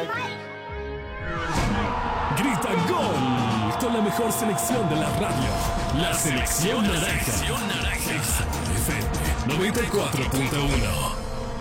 Grita gol con la mejor selección de la radio. La selección naranja. FM 94.1.